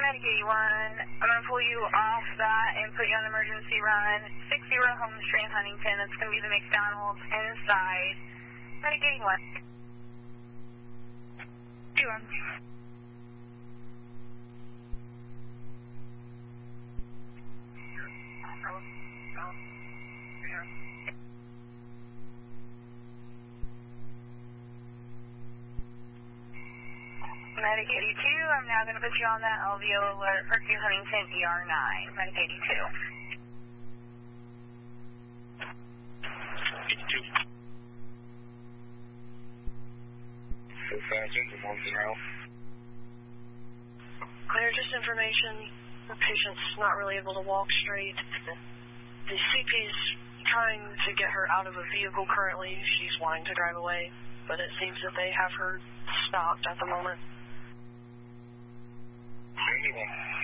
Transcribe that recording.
Medic 81. I'm going to pull you off that and put you on emergency run. 60 Home Street in Huntington. That's going to be the McDonald's inside. Medic 81. 2-1. Medic 82, I'm now going to put you on that LVO alert, Parkview Huntington ER9. Medic 82. 82. Good morning, General. Clear, just information. The patient's not really able to walk straight. The CP's trying to get her out of a vehicle currently. She's wanting to drive away, but it seems that they have her stopped at the moment. 91.